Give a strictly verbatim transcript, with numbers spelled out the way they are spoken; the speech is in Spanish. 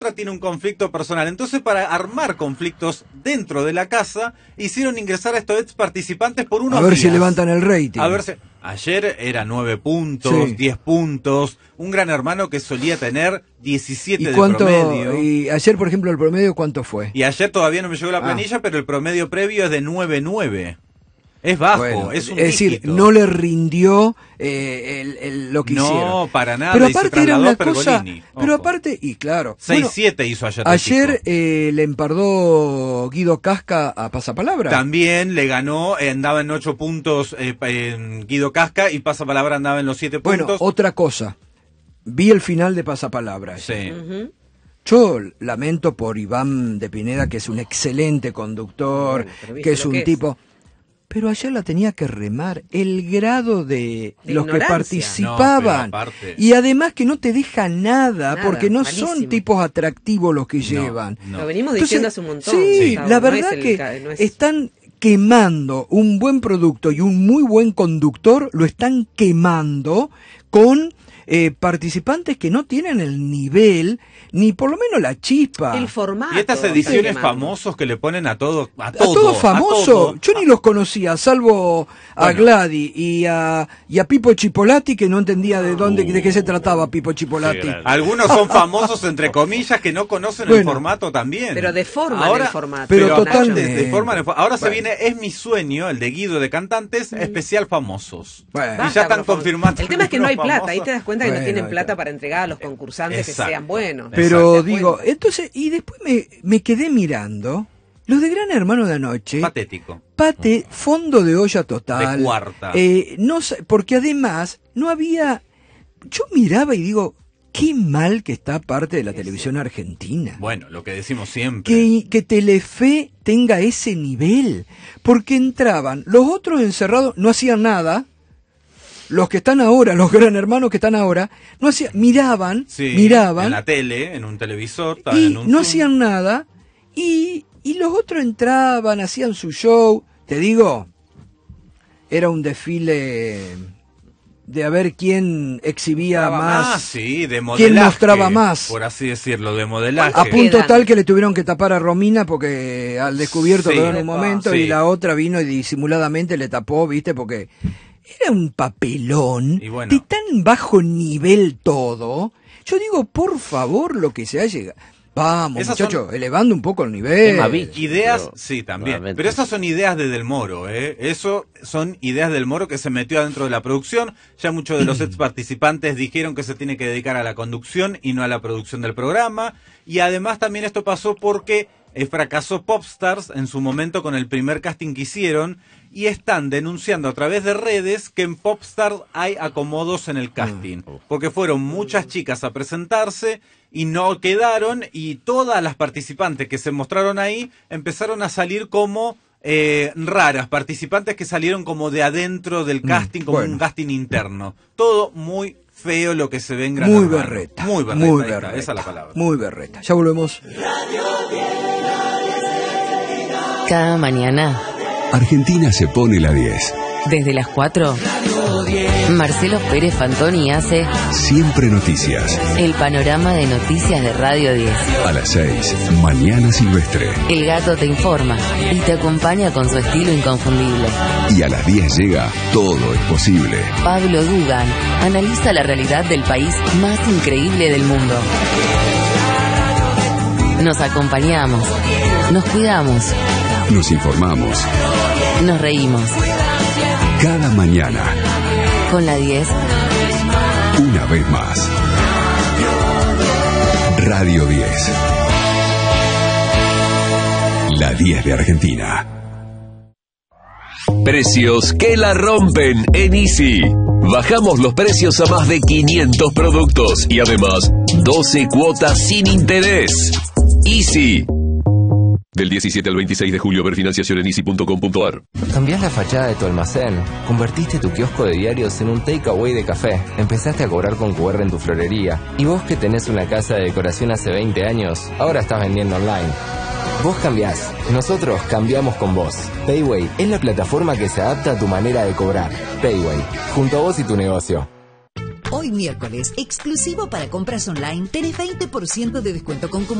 otra tiene un conflicto personal. Entonces, para armar conflictos dentro de la casa, hicieron ingresar a estos ex participantes por unos días. A ver días. si levantan el rating. A ver si... Ayer era nueve puntos, sí. diez puntos, un Gran Hermano que solía tener diecisiete ¿Y de cuánto, promedio. Y ayer, por ejemplo, el promedio, ¿cuánto fue? Y ayer todavía no me llegó la planilla, ah. pero el promedio previo es de nueve nueve. Es bajo, bueno, es un Es decir, dígito. no le rindió eh, el, el, lo que no, hicieron. No, para nada. Pero aparte era una cosa... Pergolini, pero aparte, y claro... seis siete bueno, hizo ayer. Ayer eh, le empardó Guido Casca a Pasapalabra. También le ganó, eh, andaba en ocho puntos eh, eh, Guido Casca y Pasapalabra andaba en los siete puntos. Bueno, otra cosa. Vi el final de Pasapalabra. Sí. Uh-huh. Yo lamento por Iván de Pineda, que es un excelente conductor, bueno, que es un tipo... Es. Pero ayer la tenía que remar. El grado de, de los ignorancia. Que participaban. No, y además que no te deja nada, nada porque no malísimo. Son tipos atractivos los que no, llevan. No. Lo venimos Entonces, diciendo hace un montón. Sí, Gustavo, la verdad no que el, no es... están quemando un buen producto y un muy buen conductor, lo están quemando con... Eh, participantes que no tienen el nivel ni por lo menos la chispa. El formato. Y estas ediciones famosos que le ponen a todo a, a todo, todo famoso. A todo. Yo ni los conocía, salvo a bueno. Gladys y a, y a Pipo Chipolati, que no entendía de dónde, uh, de qué se trataba Pipo Chipolati. Sí, algunos son famosos entre comillas que no conocen bueno, el formato también. Pero deforman ahora, el formato. Pero, pero totalmente. De, de forma, ahora bueno. se viene Es mi sueño, el de Guido de Cantantes, mm. especial famosos. Bueno. Y Basta, ya están confirmando. El tema es que no hay plata, ahí te das cuenta que bueno, no tienen plata para entregar a los concursantes Exacto. que sean buenos. Pero Exacto. digo, entonces, y después me, me quedé mirando los de Gran Hermano de anoche. Patético. Pate, fondo de olla total. De cuarta. Eh, no, porque además no había... Yo miraba y digo, qué mal que está parte de la televisión argentina. Bueno, lo que decimos siempre. Que, que Telefe tenga ese nivel. Porque entraban, los otros encerrados no hacían nada. Los que están ahora, los Gran Hermanos que están ahora, no hacían, miraban, sí, miraban. En la tele, en un televisor, y en un no Zoom. hacían nada. Y, y los otros entraban, hacían su show. Te digo, era un desfile de a ver quién exhibía mostraba más, más sí, de modelaje, quién mostraba más. Por así decirlo, de modelaje. A punto quedan? Tal que le tuvieron que tapar a Romina porque al descubierto sí, quedó en un momento ah, sí. y la otra vino y disimuladamente le tapó, viste, porque... Era un papelón bueno. de tan bajo nivel todo. Yo digo, por favor, lo que se ha llegado. Vamos, esas muchachos, son... elevando un poco el nivel. Ideas, pero... sí, también. Nuevamente. Pero esas son ideas de Del Moro, ¿eh? Eso son ideas del Moro que se metió adentro de la producción. Ya muchos de los ex participantes dijeron que se tiene que dedicar a la conducción y no a la producción del programa. Y además también esto pasó porque eh, fracasó Popstars en su momento con el primer casting que hicieron. Y están denunciando a través de redes que en Popstars hay acomodos en el casting. Porque fueron muchas chicas a presentarse y no quedaron. Y todas las participantes que se mostraron ahí empezaron a salir como eh, raras. Participantes que salieron como de adentro del casting, como bueno. un casting interno. Todo muy feo lo que se ve en Gran Muy Hermano. berreta. Muy berreta. Muy berreta. Esa es la palabra. Muy berreta. Ya volvemos. Cada mañana Argentina se pone la diez. Desde las cuatro, Marcelo Pérez Fantoni hace Siempre Noticias. El panorama de noticias de Radio diez. A las seis, Mañana Silvestre. El gato te informa y te acompaña con su estilo inconfundible. Y a las diez llega Todo es Posible. Pablo Dugan analiza la realidad del país más increíble del mundo. Nos acompañamos, nos cuidamos, nos informamos, nos reímos. Cada mañana. Con la diez. Una vez más. Radio diez. La diez de Argentina. Precios que la rompen en Easy. Bajamos los precios a más de quinientos productos y además doce cuotas sin interés. Easy. Del diecisiete al veintiséis de julio, ver financiación en easy punto com punto a r. Cambiás la fachada de tu almacén, convertiste tu kiosco de diarios en un takeaway de café, empezaste a cobrar con cu erre en tu florería, y vos que tenés una casa de decoración hace veinte años, ahora estás vendiendo online. Vos cambiás, nosotros cambiamos con vos. Payway es la plataforma que se adapta a tu manera de cobrar. Payway, junto a vos y tu negocio. Hoy miércoles, exclusivo para compras online, tenés veinte por ciento de descuento con